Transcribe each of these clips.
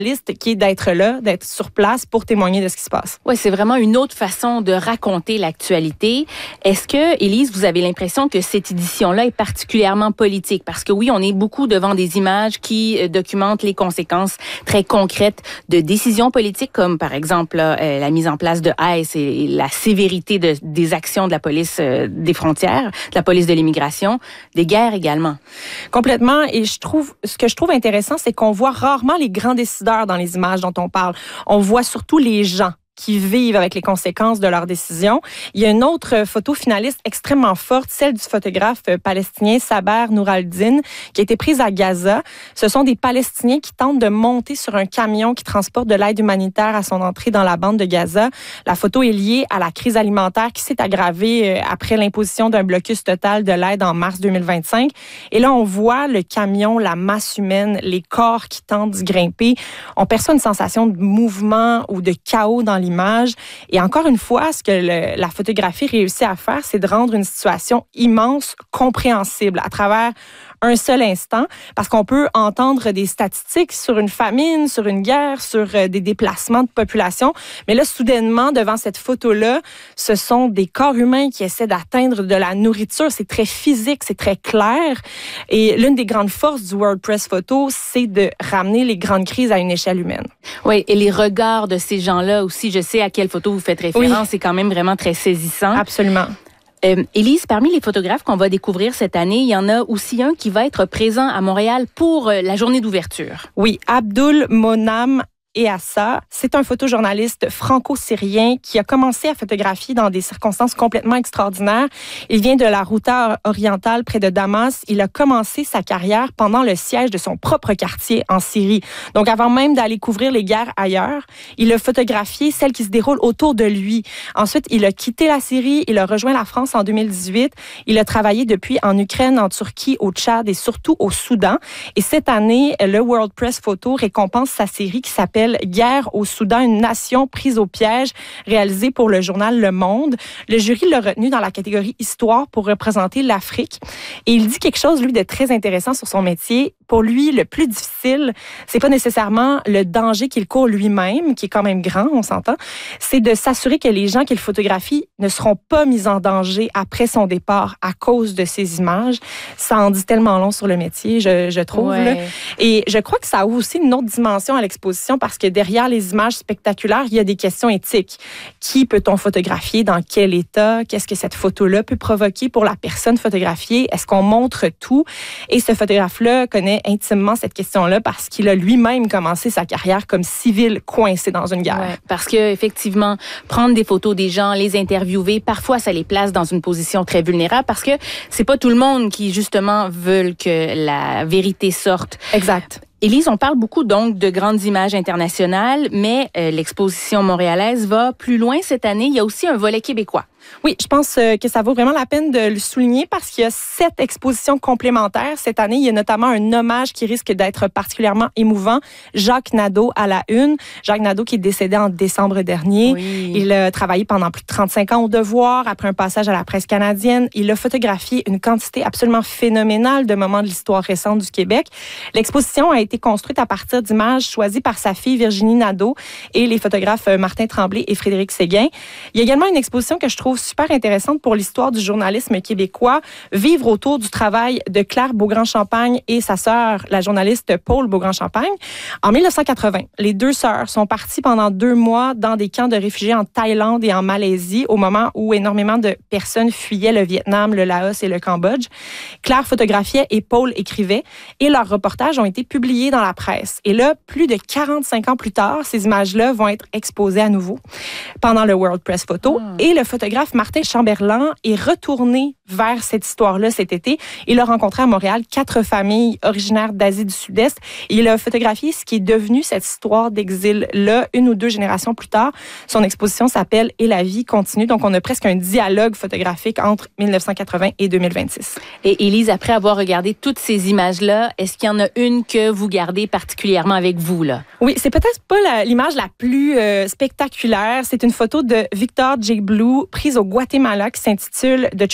qui est d'être là, d'être sur place pour témoigner de ce qui se passe. Oui, c'est vraiment une autre façon de raconter l'actualité. Est-ce que, Élise, vous avez l'impression que cette édition-là est particulièrement politique? Parce que oui, on est beaucoup devant des images qui documentent les conséquences très concrètes de décisions politiques, comme par exemple la mise en place de ICE et la sévérité des actions de la police des frontières, de la police de l'immigration, des guerres également. Complètement. Et ce que je trouve intéressant, c'est qu'on voit rarement les grands décideurs dans les images dont on parle. On voit surtout les gens qui vivent avec les conséquences de leurs décisions. Il y a une autre photo finaliste extrêmement forte, celle du photographe palestinien Saber Nouraldine, qui a été prise à Gaza. Ce sont des Palestiniens qui tentent de monter sur un camion qui transporte de l'aide humanitaire à son entrée dans la bande de Gaza. La photo est liée à la crise alimentaire qui s'est aggravée après l'imposition d'un blocus total de l'aide en mars 2025. Et là, on voit le camion, la masse humaine, les corps qui tentent d'y grimper. On perçoit une sensation de mouvement ou de chaos dans l'image. Et encore une fois, ce que la photographie réussit à faire, c'est de rendre une situation immense, compréhensible à travers un seul instant, parce qu'on peut entendre des statistiques sur une famine, sur une guerre, sur des déplacements de population. Mais là, soudainement, devant cette photo-là, ce sont des corps humains qui essaient d'atteindre de la nourriture. C'est très physique, c'est très clair. Et l'une des grandes forces du World Press Photo, c'est de ramener les grandes crises à une échelle humaine. Oui, et les regards de ces gens-là aussi, je sais à quelle photo vous faites référence, oui. C'est quand même vraiment très saisissant. Absolument. Élise, parmi les photographes qu'on va découvrir cette année, il y en a aussi un qui va être présent à Montréal pour la journée d'ouverture. Oui, Abdul Monam Eassa, c'est un photojournaliste franco-syrien qui a commencé à photographier dans des circonstances complètement extraordinaires. Il vient de la Ghouta orientale près de Damas. Il a commencé sa carrière pendant le siège de son propre quartier en Syrie. Donc, avant même d'aller couvrir les guerres ailleurs, il a photographié celles qui se déroulent autour de lui. Ensuite, il a quitté la Syrie. Il a rejoint la France en 2018. Il a travaillé depuis en Ukraine, en Turquie, au Tchad et surtout au Soudan. Et cette année, le World Press Photo récompense sa série qui s'appelle Guerre au Soudan, une nation prise au piège, réalisée pour le journal Le Monde. Le jury l'a retenu dans la catégorie Histoire pour représenter l'Afrique. Et il dit quelque chose, lui, de très intéressant sur son métier. Pour lui, le plus difficile, c'est pas nécessairement le danger qu'il court lui-même, qui est quand même grand, on s'entend. C'est de s'assurer que les gens qu'il photographie ne seront pas mis en danger après son départ à cause de ces images. Ça en dit tellement long sur le métier, je trouve. Ouais. Là. Et je crois que ça ouvre aussi une autre dimension à l'exposition parce que derrière les images spectaculaires, il y a des questions éthiques. Qui peut-on photographier? Dans quel état? Qu'est-ce que cette photo-là peut provoquer pour la personne photographiée? Est-ce qu'on montre tout? Et ce photographe-là connaît intimement cette question-là parce qu'il a lui-même commencé sa carrière comme civil coincé dans une guerre. Ouais, parce que effectivement, prendre des photos des gens, les interviewer, parfois ça les place dans une position très vulnérable parce que c'est pas tout le monde qui justement veulent que la vérité sorte. Exact. Élise, on parle beaucoup donc de grandes images internationales, mais l'exposition montréalaise va plus loin cette année. Il y a aussi un volet québécois. Oui, je pense que ça vaut vraiment la peine de le souligner parce qu'il y a 7 expositions complémentaires. Cette année, il y a notamment un hommage qui risque d'être particulièrement émouvant. Jacques Nadeau à la une. Jacques Nadeau qui est décédé en décembre dernier. Oui. Il a travaillé pendant plus de 35 ans au Devoir, après un passage à la presse canadienne. Il a photographié une quantité absolument phénoménale de moments de l'histoire récente du Québec. L'exposition a été construite à partir d'images choisies par sa fille Virginie Nadeau et les photographes Martin Tremblay et Frédéric Séguin. Il y a également une exposition que je trouve super intéressante pour l'histoire du journalisme québécois, vivre autour du travail de Claire Beaugrand-Champagne et sa sœur, la journaliste Paul Beaugrand-Champagne. En 1980, les deux sœurs sont parties pendant 2 mois dans des camps de réfugiés en Thaïlande et en Malaisie au moment où énormément de personnes fuyaient le Vietnam, le Laos et le Cambodge. Claire photographiait et Paul écrivait et leurs reportages ont été publiés dans la presse. Et là, plus de 45 ans plus tard, ces images-là vont être exposées à nouveau pendant le World Press Photo et le photographe Martin Chamberlain est retourné vers cette histoire-là cet été. Il a rencontré à Montréal 4 familles originaires d'Asie du Sud-Est. Il a photographié ce qui est devenu cette histoire d'exil-là 1 ou 2 générations plus tard. Son exposition s'appelle « Et la vie continue ». Donc, on a presque un dialogue photographique entre 1980 et 2026. Et Élise, après avoir regardé toutes ces images-là, est-ce qu'il y en a une que vous gardez particulièrement avec vous, là? Oui, c'est peut-être pas l'image la plus spectaculaire. C'est une photo de Victor J. Blue prise au Guatemala qui s'intitule « The Trials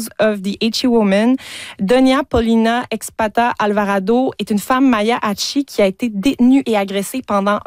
of the Hachi Woman. Donia Paulina Expata Alvarado est une femme Maya Hachi qui a été détenue et agressée pendant